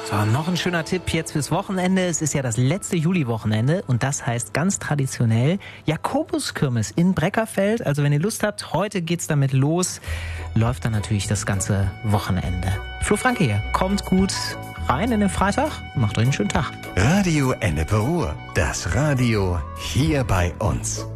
So, noch ein schöner Tipp jetzt fürs Wochenende. Es ist ja das letzte Juli-Wochenende und das heißt ganz traditionell Jakobuskirmes in Breckerfeld. Also wenn ihr Lust habt, heute geht's damit los. Läuft dann natürlich das ganze Wochenende. Flo Franke hier. Kommt gut rein in den Freitag. Macht euch einen schönen Tag. Radio Ennepe Ruhr. Das Radio hier bei uns.